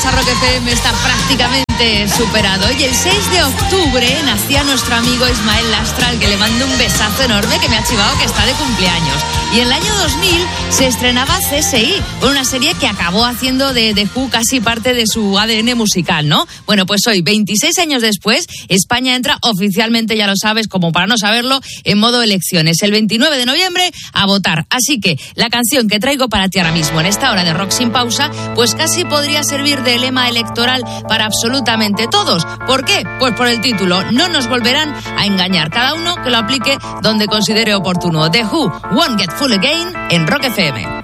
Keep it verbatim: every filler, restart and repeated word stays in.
bienvenidos a Rock F M, está prácticamente superado. Y el seis de octubre nacía nuestro amigo Ismael Lastra, al que le mando un besazo enorme, que me ha chivado que está de cumpleaños. Y en el año dos mil se estrenaba C S I, una serie que acabó haciendo de The Who casi parte de su A D N musical, ¿no? Bueno, pues hoy, veintiséis años después, España entra oficialmente, ya lo sabes, como para no saberlo, en modo elecciones. El veintinueve de noviembre a votar. Así que la canción que traigo para ti ahora mismo en esta hora de Rock Sin Pausa, pues casi podría servir de lema electoral para absolutamente todos. ¿Por qué? Pues por el título, no nos volverán a engañar. Cada uno que lo aplique donde considere oportuno. The Who, Won't Get Fooled Again, en Rock F M.